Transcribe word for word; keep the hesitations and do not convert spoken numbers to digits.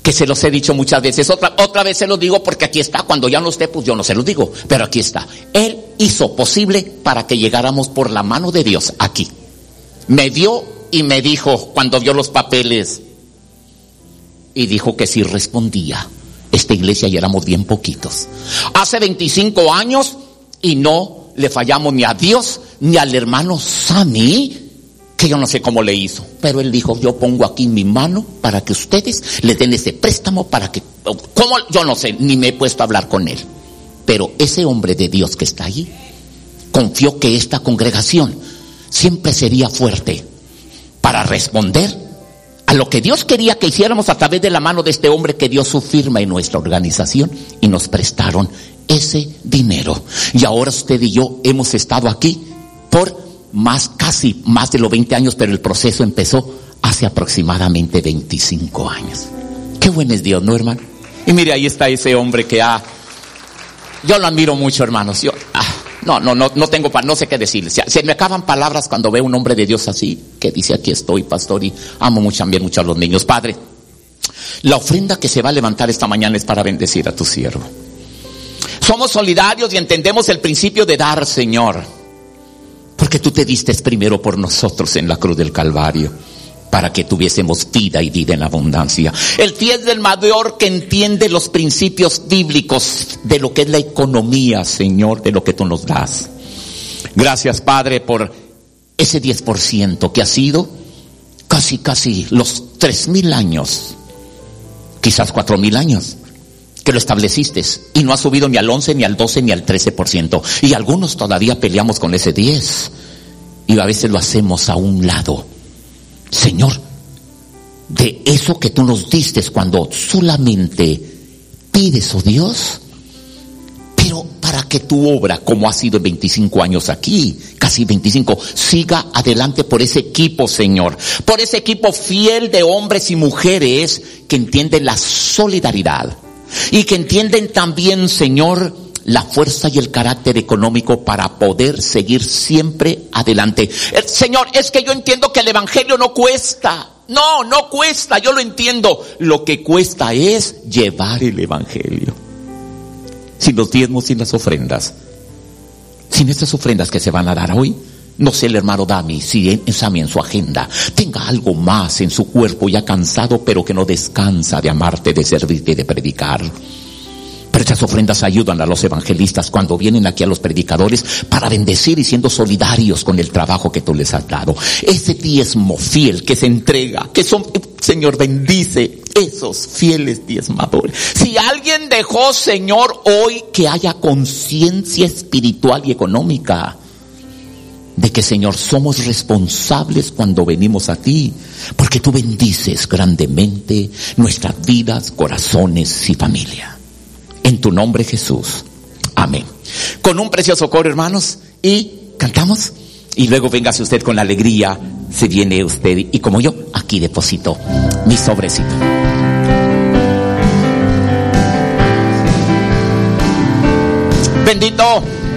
que se los he dicho muchas veces. Otra, otra vez se los digo porque aquí está. Cuando ya no esté, pues yo no se los digo, pero aquí está. Él hizo posible para que llegáramos por la mano de Dios aquí. Me dio y me dijo cuando vio los papeles, y dijo que si respondía. Esta iglesia ya éramos bien poquitos. Hace veinticinco años y no le fallamos ni a Dios ni al hermano Sammy, que yo no sé cómo le hizo, pero él dijo, yo pongo aquí mi mano para que ustedes le den ese préstamo para que, ¿cómo? Yo no sé, ni me he puesto a hablar con él. Pero ese hombre de Dios que está allí confió que esta congregación siempre sería fuerte para responder a lo que Dios quería que hiciéramos a través de la mano de este hombre que dio su firma en nuestra organización y nos prestaron ese dinero. Y ahora usted y yo hemos estado aquí por más, casi más de los veinte años, pero el proceso empezó hace aproximadamente veinticinco años. Qué buen es Dios, ¿no, hermano? Y mire, ahí está ese hombre que ha... Yo lo admiro mucho, hermanos. Yo... Ah, No, no, no, no tengo, no sé qué decirles. Se, se me acaban palabras cuando veo un hombre de Dios así, que dice, aquí estoy, pastor, y amo mucho, también mucho a los niños. Padre, la ofrenda que se va a levantar esta mañana es para bendecir a tu siervo. Somos solidarios y entendemos el principio de dar, Señor, porque tú te diste primero por nosotros en la cruz del Calvario, para que tuviésemos vida y vida en abundancia. El fiel del mayor que entiende los principios bíblicos de lo que es la economía, Señor, de lo que tú nos das. Gracias, Padre, por ese diez por ciento que ha sido casi, casi los tres mil años, quizás cuatro mil años, que lo estableciste y no ha subido ni al once, ni al doce, ni al trece por ciento. Y algunos todavía peleamos con ese diez y a veces lo hacemos a un lado. Señor, de eso que tú nos diste cuando solamente pides, oh Dios, pero para que tu obra, como ha sido en veinticinco años aquí, casi veinticinco, siga adelante por ese equipo, Señor, por ese equipo fiel de hombres y mujeres que entienden la solidaridad y que entienden también, Señor, la fuerza y el carácter económico para poder seguir siempre adelante. El Señor, es que yo entiendo que el evangelio no cuesta. No, no cuesta, yo lo entiendo. Lo que cuesta es llevar el evangelio. Sin los diezmos, sin las ofrendas, sin estas ofrendas que se van a dar hoy, no sé el hermano Dami, si en, en su agenda tenga algo más en su cuerpo ya cansado, pero que no descansa de amarte, de servirte, de predicar. Pero estas ofrendas ayudan a los evangelistas cuando vienen aquí a los predicadores para bendecir y siendo solidarios con el trabajo que tú les has dado. Ese diezmo fiel que se entrega, que son, Señor, bendice esos fieles diezmadores. Si alguien dejó, Señor, hoy que haya conciencia espiritual y económica de que, Señor, somos responsables cuando venimos a ti, porque tú bendices grandemente nuestras vidas, corazones y familia. En tu nombre, Jesús. Amén. Con un precioso coro, hermanos, y cantamos. Y luego véngase usted con la alegría. Se viene usted y como yo, aquí deposito mi sobrecito. Bendito